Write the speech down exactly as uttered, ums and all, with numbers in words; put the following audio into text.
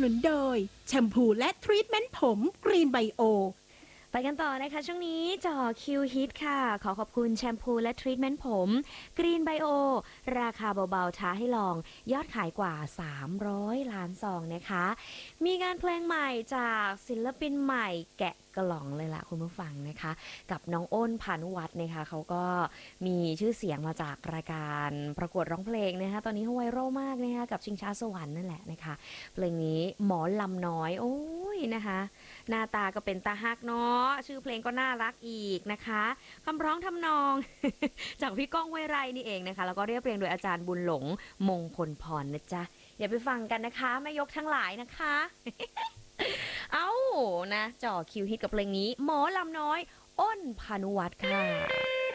นุนโดยแชมพูและทรีทเมนต์ผมกรีนไบโอไปกันต่อนะคะช่วงนี้จ่อคิวฮิตค่ะขอขอบคุณแชมพูและทรีทเมนต์ผมกรีนไบโอราคาเบาๆท้าให้ลองยอดขายกว่าสามร้อยล้านซองนะคะมีงานเพลงใหม่จากศิลปินใหม่แกะกล่องเลยล่ะคุณผู้ฟังนะคะกับน้องอ้นพานุวัฒน์นะคะเขาก็มีชื่อเสียงมาจากรายการประกวดร้องเพลงนะคะตอนนี้เขาไวรัลมากนะคะกับชิงช้าสวรรค์นั่นแหละนะคะเพลงนี้หมอลำน้อยโอ้ยนะคะหน้าตาก็เป็นตาฮักเนาะชื่อเพลงก็น่ารักอีกนะคะคำร้องทำนอง จากพี่ก้องห้วยไร่นี่เองนะคะแล้วก็เรียบเรียงโดยอาจารย์บุญหลงมงคลพรนะจ๊ะอย่าไปฟังกันนะคะแม่ยกทั้งหลายนะคะ เอ้านะจ่อคิวฮิตกับเพลงนี้หมอลำน้อยอ้นพานุวัฒน์ค่ะ